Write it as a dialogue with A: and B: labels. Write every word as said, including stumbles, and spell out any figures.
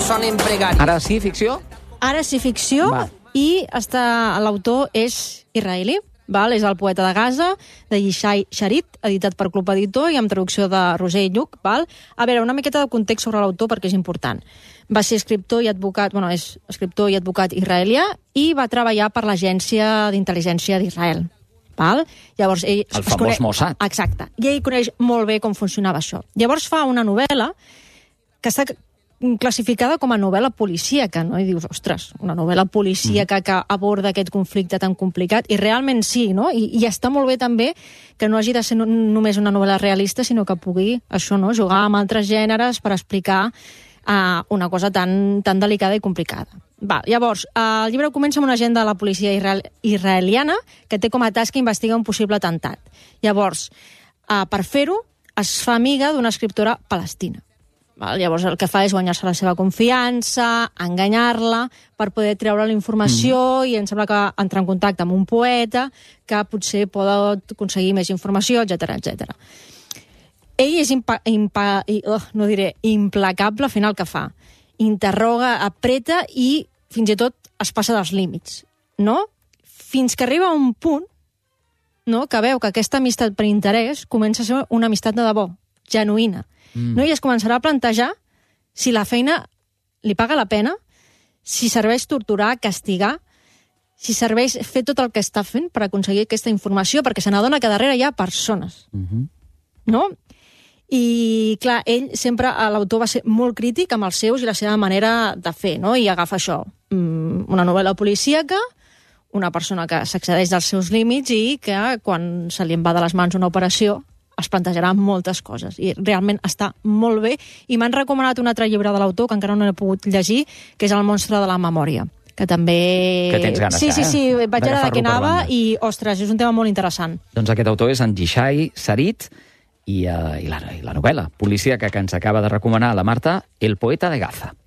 A: sonen pregàries.
B: Ara sí, ficció?
C: Ara sí, ficció,
B: Va.
C: i està, l'autor és israelí, val? És el poeta de Gaza, de Yishai Sharit, editat per Club Editor i amb traducció de Roser Lluc. Val? A veure, una miqueta de context sobre l'autor perquè és important. Va ser escriptor i advocat, bueno, és escriptor i advocat israelià i va treballar per l'Agència d'Intel·ligència d'Israel. Val? Llavors, ell
B: El famós
C: coneix...
B: Mossad.
C: Exacte. I ell coneix molt bé com funcionava això. Llavors fa una novel·la que està classificada com a novel·la policíaca, no? I dius, ostres, una novel·la policíaca que aborda aquest conflicte tan complicat, i realment sí, no? I, i està molt bé també que no hagi de ser no, només una novel·la realista, sinó que pugui, això, no?, jugar amb altres gèneres per explicar uh, una cosa tan, tan delicada i complicada. Va, llavors, uh, el llibre comença amb un agent de la policia israel israeliana que té com a tasca investigar un possible atemptat. Llavors, uh, per fer-ho, es fa amiga d'una escriptora palestina. Val? Llavors el que fa és guanyar-se la seva confiança, enganyar-la per poder treure la informació mm. i em sembla que entrar en contacte amb un poeta que potser pot aconseguir més informació, etcètera, etcètera. Ell és impa, impa, oh, no diré, implacable al final que fa. Interroga, apreta i fins i tot es passa dels límits, no? Fins que arriba a un punt, no?, que veu que aquesta amistat per interès comença a ser una amistat de debò, genuïna. Mm. No? I es començarà a plantejar si la feina li paga la pena, si serveix torturar, castigar, si serveix fer tot el que està fent per aconseguir aquesta informació, perquè se n'adona que darrere hi ha persones. Mm-hmm. No? I, clar, ell sempre, l'autor va ser molt crític amb els seus i la seva manera de fer, no? I agafa això, una novel·la policíaca, una persona que s'accedeix dels seus límits i que, quan se li en va de les mans una operació, es plantejarà moltes coses. I realment està molt bé. I m'han recomanat un altre llibre de l'autor, que encara no he pogut llegir, que és El monstre de la memòria, que també...
B: Que tens ganes,
C: sí,
B: ja,
C: sí, sí,
B: eh?
C: vaig veure de què anava i, ostres, és un tema molt interessant.
B: Doncs aquest autor és en Yishai Sharit i, uh, i, la, i la novel·la policíaca que ens acaba de recomanar la Marta, El poeta de Gaza.